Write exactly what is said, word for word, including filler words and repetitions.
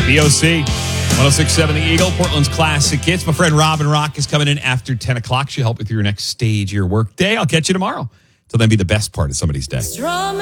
B O C, one oh six point seven The Eagle, Portland's classic hits. My friend Robin Rock is coming in after ten o'clock. She'll help with your next stage of your work day. I'll catch you tomorrow. Till then, be the best part of somebody's day.